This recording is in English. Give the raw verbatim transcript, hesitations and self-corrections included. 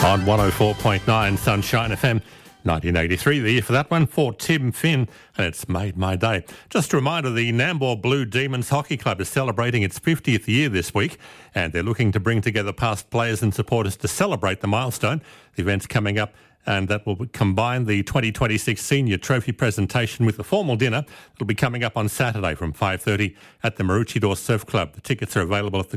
On one oh four point nine Sunshine F M. nineteen eighty-three, the year for that one, for Tim Finn, and it's made my day. Just a reminder, the Nambour Blue Demons Hockey Club is celebrating its fiftieth year this week, and they're looking to bring together past players and supporters to celebrate the milestone. The event's coming up, and that will combine the twenty twenty-six Senior Trophy presentation with a formal dinner. It'll be coming up on Saturday from five thirty at the Maroochydore Surf Club. The tickets are available at the